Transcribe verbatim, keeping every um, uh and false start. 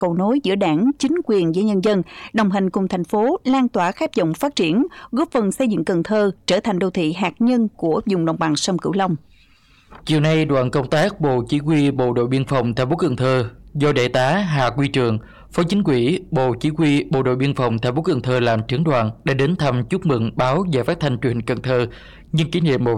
cầu nối giữa đảng, chính quyền với nhân dân, đồng hành cùng thành phố lan tỏa khát vọng phát triển, góp phần xây dựng Cần Thơ trở thành đô thị hạt nhân của vùng đồng bằng sông Cửu Long. Chiều nay, đoàn công tác Bộ Chỉ huy Bộ đội Biên phòng thành phố Cần Thơ do Đại tá Hà Quy Trường, Phó Chính ủy Bộ Chỉ huy Bộ đội Biên phòng thành phố Cần Thơ làm trưởng đoàn đã đến thăm chúc mừng báo và phát thanh truyền hình Cần Thơ nhân kỷ niệm một